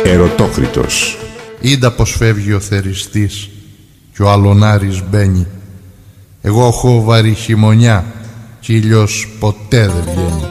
Ερωτόκριτος. Είδα πως φεύγει ο θεριστής κι ο αλωνάρης μπαίνει. Εγώ έχω βαρύ χειμωνιά κι ήλιος ποτέ δεν βγαίνει.